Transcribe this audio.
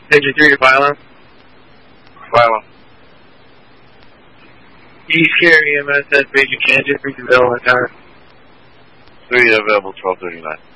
Engine 3 to Philo. Philo. East Care EMS at Basic Kansas, Regionville, Tower. 3 available, 1239.